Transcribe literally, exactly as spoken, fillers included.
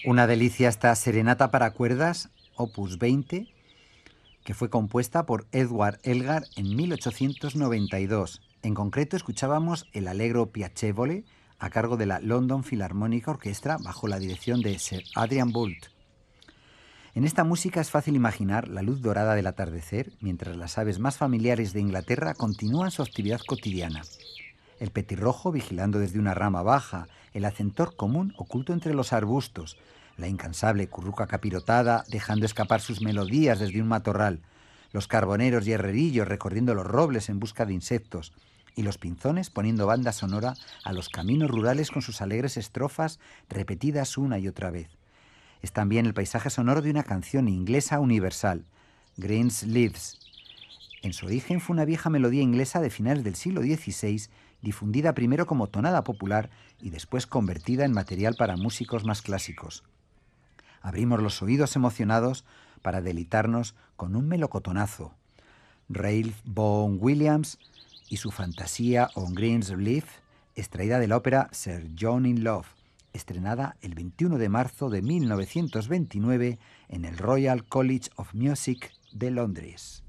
Una delicia esta serenata para cuerdas, opus veinte, que fue compuesta por Edward Elgar en mil ochocientos noventa y dos. En concreto escuchábamos el Allegro Piacevole a cargo de la London Philharmonic Orchestra bajo la dirección de Sir Adrian Boult. En esta música es fácil imaginar la luz dorada del atardecer mientras las aves más familiares de Inglaterra continúan su actividad cotidiana. El petirrojo vigilando desde una rama baja, el acentor común oculto entre los arbustos, la incansable curruca capirotada dejando escapar sus melodías desde un matorral, los carboneros y herrerillos recorriendo los robles en busca de insectos, y los pinzones poniendo banda sonora a los caminos rurales con sus alegres estrofas repetidas una y otra vez. Es también el paisaje sonoro de una canción inglesa universal, Greensleeves. En su origen fue una vieja melodía inglesa de finales del siglo dieciséis, difundida primero como tonada popular y después convertida en material para músicos más clásicos. Abrimos los oídos emocionados para deleitarnos con un melocotonazo. Ralph Vaughan Williams y su fantasía on Greensleeves, extraída de la ópera Sir John in Love, estrenada el veintiuno de marzo de mil novecientos veintinueve en el Royal College of Music de Londres.